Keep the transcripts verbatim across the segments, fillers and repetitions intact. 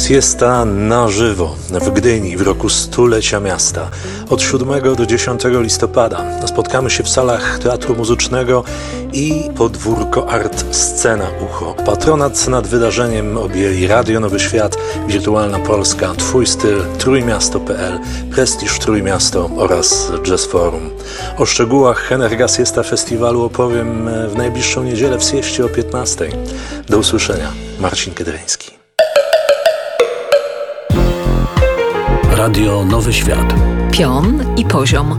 Siesta na żywo w Gdyni w roku stulecia miasta. Od siódmego do dziesiątego listopada spotkamy się w salach Teatru Muzycznego i Podwórko Art Scena Ucho. Patronat nad wydarzeniem objęli Radio Nowy Świat, Wirtualna Polska, Twój Styl, Trójmiasto kropka pe el, Prestiż Trójmiasto oraz Jazz Forum. O szczegółach Energa Siesta Festiwalu opowiem w najbliższą niedzielę w Sieście o piętnastej. Do usłyszenia. Marcin Kedryński. Radio Nowy Świat. Pion i poziom.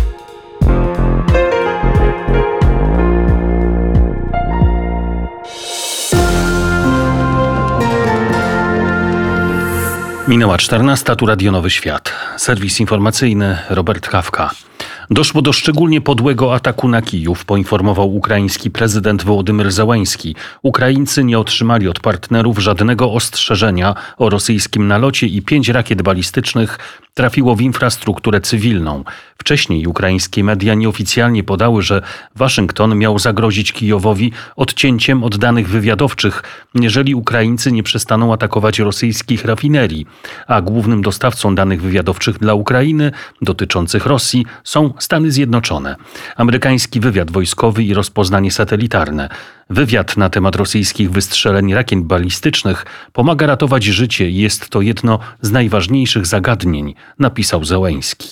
Minęła czternasta, tu Radio Nowy Świat. Serwis informacyjny Robert Kawka. Doszło do szczególnie podłego ataku na Kijów, poinformował ukraiński prezydent Wołodymyr Zełenski. Ukraińcy nie otrzymali od partnerów żadnego ostrzeżenia o rosyjskim nalocie i pięć rakiet balistycznych trafiło w infrastrukturę cywilną. Wcześniej ukraińskie media nieoficjalnie podały, że Waszyngton miał zagrozić Kijowowi odcięciem od danych wywiadowczych, jeżeli Ukraińcy nie przestaną atakować rosyjskich rafinerii, a głównym dostawcą danych wywiadowczych dla Ukrainy dotyczących Rosji są Stany Zjednoczone. Amerykański wywiad wojskowy i rozpoznanie satelitarne. Wywiad na temat rosyjskich wystrzeleń rakiet balistycznych pomaga ratować życie i jest to jedno z najważniejszych zagadnień, napisał Zełenski.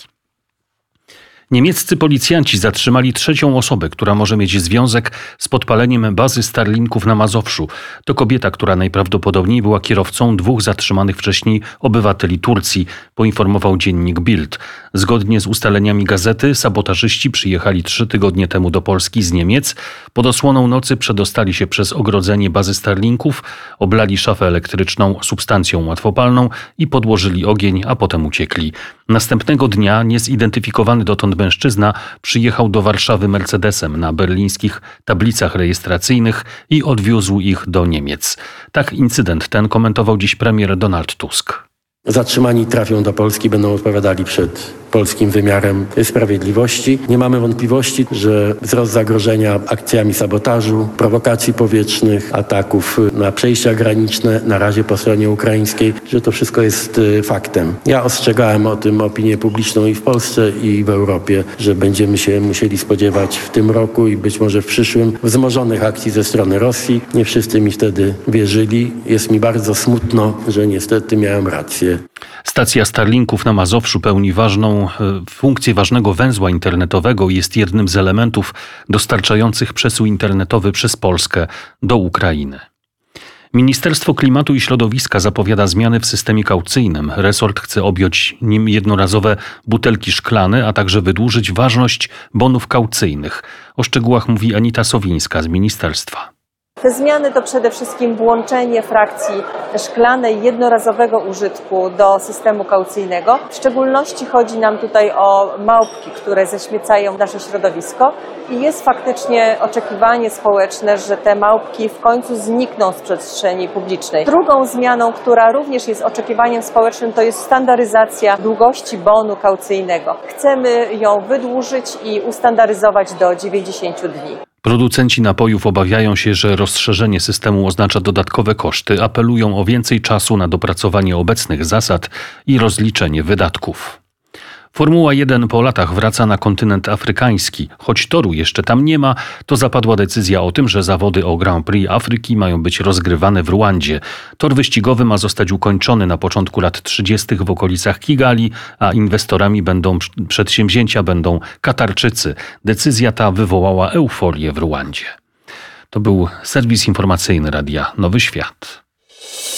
Niemieccy policjanci zatrzymali trzecią osobę, która może mieć związek z podpaleniem bazy Starlinków na Mazowszu. To kobieta, która najprawdopodobniej była kierowcą dwóch zatrzymanych wcześniej obywateli Turcji, poinformował dziennik Bild. Zgodnie z ustaleniami gazety, sabotażyści przyjechali trzy tygodnie temu do Polski z Niemiec. Pod osłoną nocy przedostali się przez ogrodzenie bazy Starlinków, oblali szafę elektryczną substancją łatwopalną i podłożyli ogień, a potem uciekli. Następnego dnia niezidentyfikowany dotąd mężczyzna przyjechał do Warszawy Mercedesem na berlińskich tablicach rejestracyjnych i odwiózł ich do Niemiec. Tak incydent ten komentował dziś premier Donald Tusk. Zatrzymani trafią do Polski, będą odpowiadali przed polskim wymiarem sprawiedliwości. Nie mamy wątpliwości, że wzrost zagrożenia akcjami sabotażu, prowokacji powietrznych, ataków na przejścia graniczne, na razie po stronie ukraińskiej, że to wszystko jest faktem. Ja ostrzegałem o tym opinię publiczną i w Polsce, i w Europie, że będziemy się musieli spodziewać w tym roku i być może w przyszłym wzmożonych akcji ze strony Rosji. Nie wszyscy mi wtedy wierzyli. Jest mi bardzo smutno, że niestety miałem rację. Stacja Starlinków na Mazowszu pełni ważną funkcję ważnego węzła internetowego i jest jednym z elementów dostarczających przesył internetowy przez Polskę do Ukrainy. Ministerstwo Klimatu i Środowiska zapowiada zmiany w systemie kaucyjnym. Resort chce objąć nim jednorazowe butelki szklane, a także wydłużyć ważność bonów kaucyjnych. O szczegółach mówi Anita Sowińska z ministerstwa. Te zmiany to przede wszystkim włączenie frakcji szklanej jednorazowego użytku do systemu kaucyjnego. W szczególności chodzi nam tutaj o małpki, które zaśmiecają nasze środowisko i jest faktycznie oczekiwanie społeczne, że te małpki w końcu znikną z przestrzeni publicznej. Drugą zmianą, która również jest oczekiwaniem społecznym, to jest standaryzacja długości bonu kaucyjnego. Chcemy ją wydłużyć i ustandaryzować do dziewięćdziesięciu dni. Producenci napojów obawiają się, że rozszerzenie systemu oznacza dodatkowe koszty. Apelują o więcej czasu na dopracowanie obecnych zasad i rozliczenie wydatków. Formuła jeden po latach wraca na kontynent afrykański. Choć toru jeszcze tam nie ma, to zapadła decyzja o tym, że zawody o Grand Prix Afryki mają być rozgrywane w Rwandzie. Tor wyścigowy ma zostać ukończony na początku lat trzydziestych w okolicach Kigali, a inwestorami będą przedsięwzięcia będą Katarczycy. Decyzja ta wywołała euforię w Rwandzie. To był serwis informacyjny Radia Nowy Świat.